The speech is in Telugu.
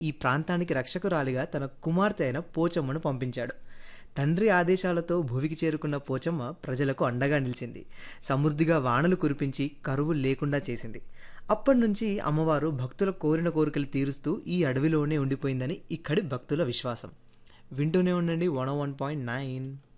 ఈ ప్రాంతానికి రక్షకురాలిగా తన కుమార్తె అయిన పోచమ్మను పంపించాడు. తండ్రి ఆదేశాలతో భువికి చేరుకున్న పోచమ్మ ప్రజలకు అండగా నిలిచింది. సమృద్ధిగా వానలు కురిపించి కరువు లేకుండా చేసింది. అప్పటినుంచి అమ్మవారు భక్తుల కోరిన కోరికలు తీరుస్తూ ఈ అడవిలోనే ఉండిపోయిందని ఇక్కడి భక్తుల విశ్వాసం. వింటూనే ఉండండి 101.9.